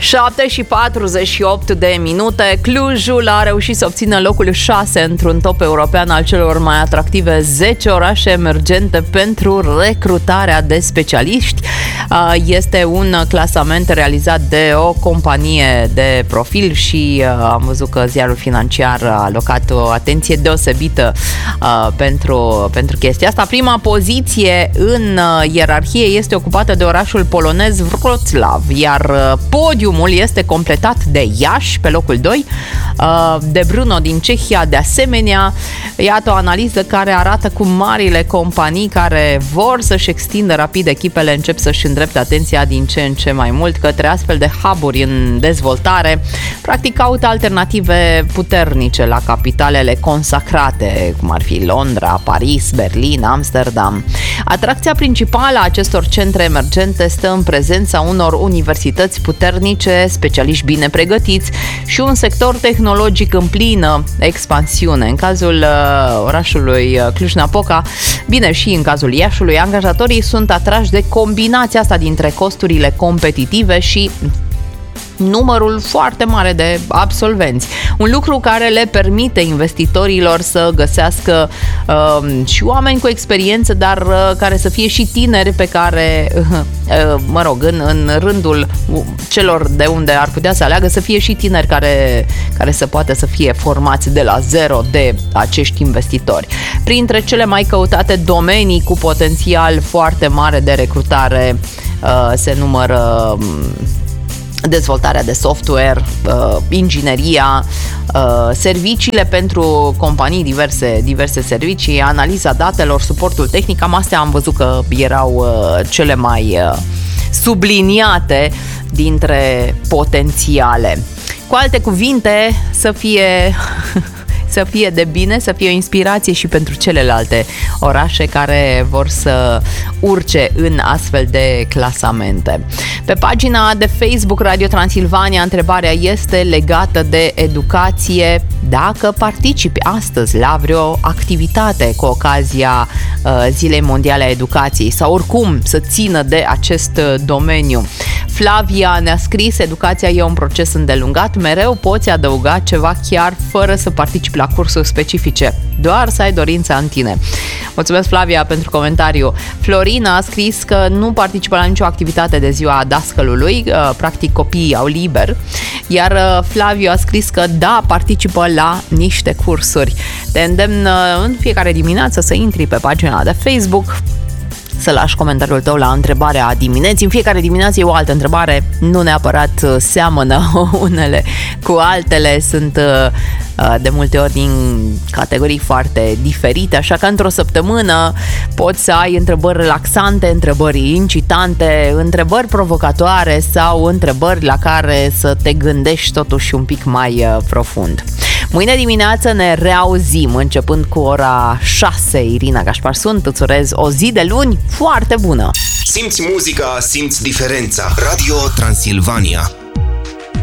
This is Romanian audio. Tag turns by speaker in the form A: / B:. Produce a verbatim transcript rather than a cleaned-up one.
A: șapte și patruzeci și opt de minute. Clujul a reușit să obțină locul șase într-un top european al celor mai atractive zece orașe emergente pentru recrutarea de specialiști. Este un clasament realizat de o companie de profil și am văzut că ziarul financiar a alocat o atenție deosebită pentru, pentru chestia asta. Prima poziție în ierarhie este ocupată de orașul polonez Wroclaw, iar podiumul este completat de Iași pe locul doi, de Brno din Cehia de asemenea. Iată o analiză care arată cum marile companii care vor să-și extindă rapid echipele încep să-și îndrepte atenția din ce în ce mai mult către astfel de hub-uri în dezvoltare. Practic caută alternative puternice la capitalele consacrate, cum ar fi Londra, Paris, Berlin, Amsterdam. Atracția principală a acestor centre emergente stă în prezența unor universități puternice, specialiști bine pregătiți și un sector tehnologic în plină expansiune. În cazul uh, orașului Cluj-Napoca, bine și în cazul Iașului, angajatorii sunt atrași de combinația asta dintre costurile competitive și numărul foarte mare de absolvenți. Un lucru care le permite investitorilor să găsească uh, și oameni cu experiență, dar uh, care să fie și tineri pe care, uh, mă rog, în, în rândul celor de unde ar putea să aleagă, să fie și tineri care, care să poată să fie formați de la zero de acești investitori. Printre cele mai căutate domenii cu potențial foarte mare de recrutare uh, se numără dezvoltarea de software, uh, ingineria, uh, serviciile pentru companii, diverse, diverse servicii, analiza datelor, suportul tehnic. Cam astea am văzut că erau uh, cele mai uh, subliniate dintre potențiale. Cu alte cuvinte, să fie... să fie de bine, să fie o inspirație și pentru celelalte orașe care vor să urce în astfel de clasamente. Pe pagina de Facebook Radio Transilvania, întrebarea este legată de educație. Dacă participi astăzi la vreo activitate cu ocazia uh, Zilei Mondiale a Educației sau oricum să țină de acest domeniu. Flavia ne-a scris: educația e un proces îndelungat, mereu poți adăuga ceva chiar fără să participi la cursuri specifice, doar să ai dorința în tine. Mulțumesc, Flavia, pentru comentariu. Florina a scris că nu participă la nicio activitate de ziua dascălului, practic copiii au liber, iar Flaviu a scris că da, participă la niște cursuri. Te îndemn în fiecare dimineață să intri pe pagina de Facebook, să lași comentariul tău la întrebarea dimineții. În fiecare dimineață e o altă întrebare, nu neapărat seamănă unele cu altele, sunt de multe ori din categorii foarte diferite, așa că într-o săptămână poți să ai întrebări relaxante, întrebări incitante, întrebări provocatoare sau întrebări la care să te gândești totuși un pic mai profund. Mâine dimineață ne reauzim începând cu ora șase. Irina Gașpar sunt, îți urez o zi de luni foarte bună!
B: Simți muzica, simți diferența. Radio Transilvania.